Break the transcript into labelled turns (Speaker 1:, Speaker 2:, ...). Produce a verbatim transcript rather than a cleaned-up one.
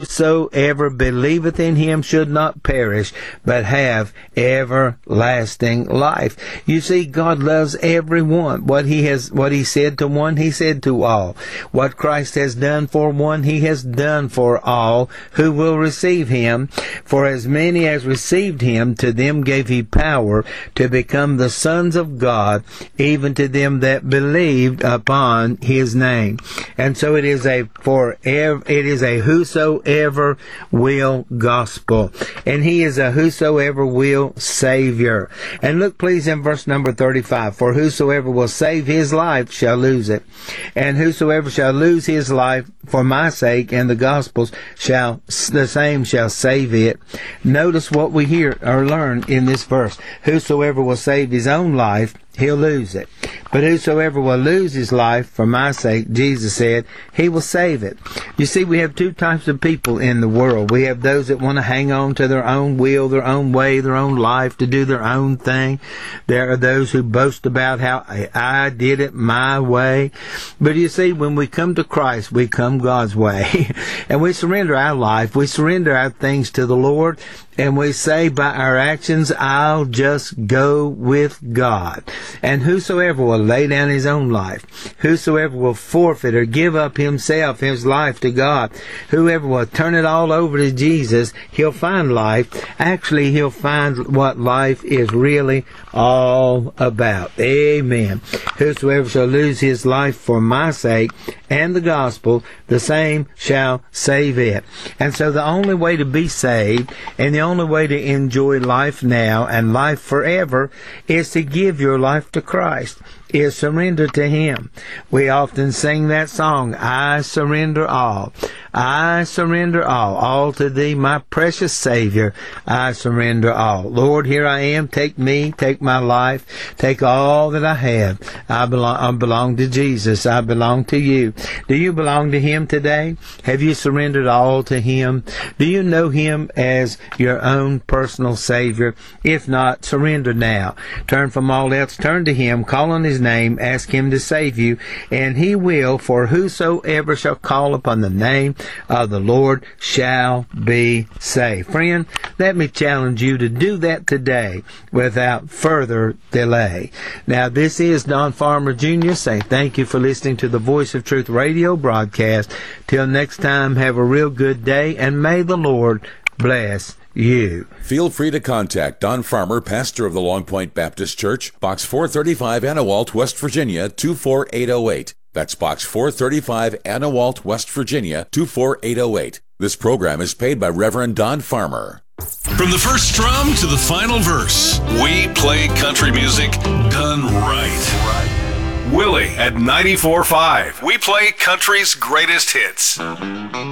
Speaker 1: whosoever believeth in him should not perish, but have everlasting life. You see, God loves everyone. What he has, what he said to one, he said to all. What Christ has done for one, he has done for all who will receive him. For as many as received him, to them gave he power to become the sons of God, even to them that believed upon his name. And so it is a forever, it is a whosoever will gospel. And he is a whosoever will Savior. And look please in verse number thirty-five. For whosoever will save his life shall lose it. And whosoever shall lose his life for my sake and the gospel's shall, the same shall save it. Notice what we hear or learn in this verse. Whosoever will save his own life, he'll lose it. But whosoever will lose his life for my sake, Jesus said, he will save it. You see, we have two types of people in the world. We have those that want to hang on to their own will, their own way, their own life, to do their own thing. There are those who boast about how I, I did it my way. But you see, when we come to Christ, we come God's way. And we surrender our life. We surrender our things to the Lord. And we say by our actions, I'll just go with God. And whosoever will lay down his own life, whosoever will forfeit or give up himself, his life to God, whoever will turn it all over to Jesus, he'll find life. Actually, he'll find what life is really all about. Amen. Whosoever shall lose his life for my sake and the gospel, the same shall save it. And so the only way to be saved and the only way to enjoy life now and life forever is to give your life to Christ, is surrender to him. We often sing that song, I surrender all. I surrender all. All to thee, my precious Savior, I surrender all. Lord, here I am. Take me, take my life, take all that I have. I belong, I belong to Jesus. I belong to you. Do you belong to him today? Have you surrendered all to him? Do you know him as your own personal Savior? If not, surrender now. Turn from all else. Turn to him. Call on his name. Ask him to save you. And he will, for whosoever shall call upon the name of the Lord shall be saved. Friend, let me challenge you to do that today without further delay. Now, this is Don Farmer Junior saying thank you for listening to the Voice of Truth radio broadcast. Till next time, have a real good day, and may the Lord bless you.
Speaker 2: Feel free to contact Don Farmer, pastor of the Long Point Baptist Church, Box four thirty-five, Anawalt, West Virginia, two four eight oh eight. That's Box four thirty-five, Anawalt, West Virginia, two four eight oh eight. This program is paid by Reverend Don Farmer.
Speaker 3: From the first strum to the final verse, we play country music done right. Willie at ninety-four point five. We play country's greatest hits.